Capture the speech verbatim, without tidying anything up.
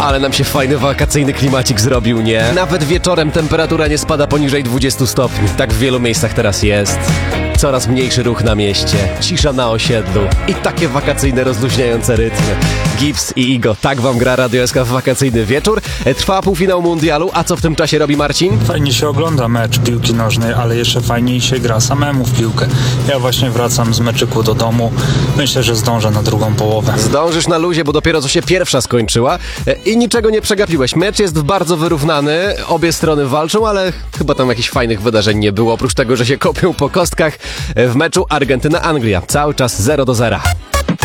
Ale nam się fajny wakacyjny klimacik zrobił, nie? Nawet wieczorem temperatura nie spada poniżej dwudziestu stopni. Tak w wielu miejscach teraz jest. Coraz mniejszy ruch na mieście, cisza na osiedlu i takie wakacyjne, rozluźniające rytmy. Gibbs i Igo, tak wam gra Radio S K w wakacyjny wieczór. Trwa półfinał mundialu, a co w tym czasie robi Marcin? Fajnie się ogląda mecz piłki nożnej, ale jeszcze fajniej się gra samemu w piłkę. Ja właśnie wracam z meczyku do domu. Myślę, że zdążę na drugą połowę. Zdążysz na luzie, bo dopiero co się pierwsza skończyła i niczego nie przegapiłeś. Mecz jest bardzo wyrównany, obie strony walczą, ale chyba tam jakichś fajnych wydarzeń nie było, oprócz tego, że się kopią po kostkach w meczu Argentyna-Anglia. Cały czas zero do zera.